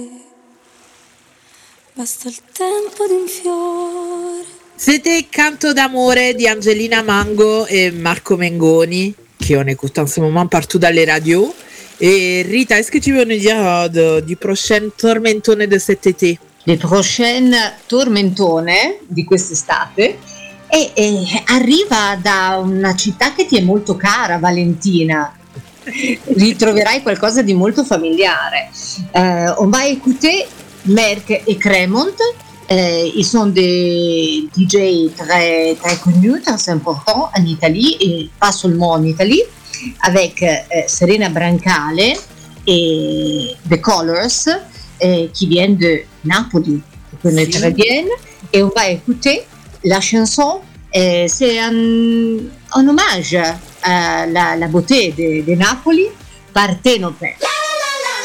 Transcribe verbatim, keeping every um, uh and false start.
Basta il tempo di un fiore. C'était Canto d'amore di Angelina Mango et Marco Mengoni, qui on écoute en ce moment partout dans les radios. Et Rita, est-ce que tu veux nous dire euh, de- du prochain tormentone de cet été? Le prochaine tormentone di quest'estate e, e arriva da una città che ti è molto cara, Valentina. Ritroverai qualcosa di molto familiare. Euh, on va écouter Merck et Cremont. Euh, ils sont des D J très, très connus, très importants en Italie et pas seulement en Italie, avec euh, Serena Brancale et The Colors euh, qui viennent de Napoli, je connais Si. très bien, et on va écouter la chanson. Euh, c'est un, un hommage à la, la beauté de, de Napoli, Partenope.